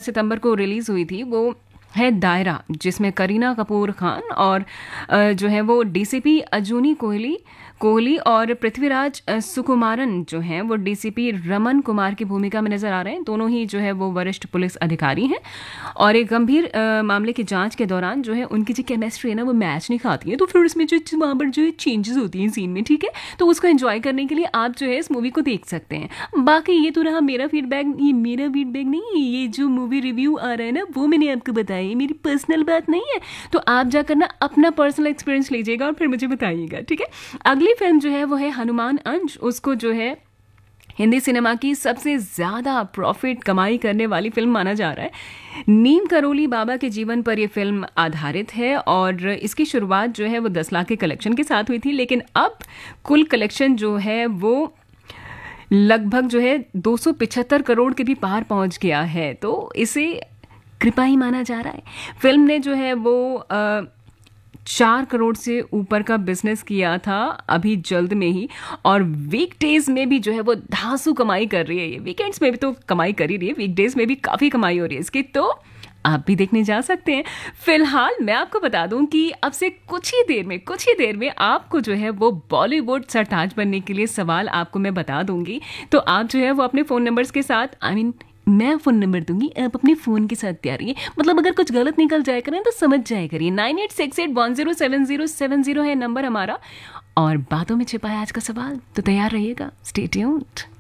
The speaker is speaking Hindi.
सितंबर को रिलीज़ हुई थी वो है दायरा, जिसमें करीना कपूर खान और जो है वो डीसीपी अजूनी कोहली और पृथ्वीराज सुकुमारन जो हैं वो डीसीपी रमन कुमार की भूमिका में नजर आ रहे हैं। दोनों ही जो है वो वरिष्ठ पुलिस अधिकारी हैं और एक गंभीर मामले की जांच के दौरान जो है उनकी जो केमिस्ट्री है ना वो मैच नहीं खाती है, तो फिर उसमें जो वहाँ पर जो चेंजेस होती हैं सीन में, ठीक है, तो उसको एंजॉय करने के लिए आप जो है इस मूवी को देख सकते हैं। बाकी ये तो रहा मेरा फीडबैक, ये मेरा फीडबैक नहीं, ये जो मूवी रिव्यू आ रहा है ना वो मैंने आपको बताया, ये मेरी पर्सनल बात नहीं है, तो आप जाकर ना अपना पर्सनल एक्सपीरियंस लीजिएगा और फिर मुझे बताइएगा, ठीक है। अगली फिल्म जो है वो है हनुमान अंश। उसको जो है हिंदी सिनेमा की सबसे ज़्यादा प्रॉफिट कमाई करने वाली फिल्म माना जा रहा है। नीम करोली बाबा के जीवन पर यह फिल्म आधारित है और इसकी शुरुआत जो है वो 10 लाख के कलेक्शन के साथ हुई थी, लेकिन अब कुल कलेक्शन जो है वो लगभग जो है 275 करोड़ के भी पार पहुंच गया है, तो इसे कृपा ही माना जा रहा है। फिल्म ने जो है वो 4 करोड़ से ऊपर का बिजनेस किया था अभी जल्द में ही, और वीकडेज में भी जो है वो धांसू कमाई कर रही है। ये वीकेंड्स में भी तो कमाई कर ही रही है, वीकडेज में भी काफ़ी कमाई हो रही है इसकी, तो आप भी देखने जा सकते हैं। फिलहाल मैं आपको बता दूं कि अब से कुछ ही देर में आपको जो है वो बॉलीवुड सरताज बनने के लिए सवाल आपको मैं बता दूंगी, तो आप जो है वो अपने फ़ोन नंबर्स के साथ मैं फ़ोन नंबर दूंगी, आप अपने फ़ोन के साथ तैयार रहिए, मतलब अगर कुछ गलत निकल जाए करें तो समझ जाए करिए। 9868107070 है नंबर हमारा, और बातों में छिपा है आज का सवाल, तो तैयार रहिएगा। Stay tuned.